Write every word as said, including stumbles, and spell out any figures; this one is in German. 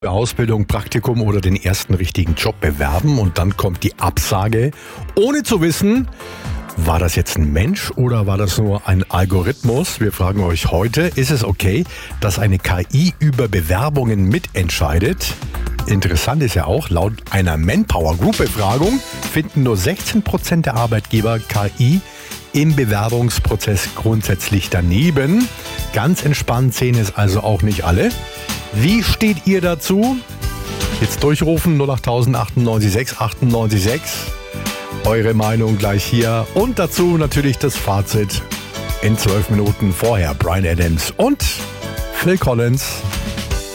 Ausbildung, Praktikum oder den ersten richtigen Job bewerben und dann kommt die Absage, ohne zu wissen, war das jetzt ein Mensch oder war das nur ein Algorithmus? Wir fragen euch heute, ist es okay, dass eine K I über Bewerbungen mitentscheidet? Interessant ist ja auch, laut einer Manpower Group Befragung finden nur sechzehn Prozent der Arbeitgeber K I im Bewerbungsprozess grundsätzlich daneben. Ganz entspannt sehen es also auch nicht alle. Wie steht ihr dazu? Jetzt durchrufen null acht achtundneunzig sechs achtundneunzig sechs. Eure Meinung gleich hier. Und dazu natürlich das Fazit in zwölf Minuten vorher. Bryan Adams und Phil Collins.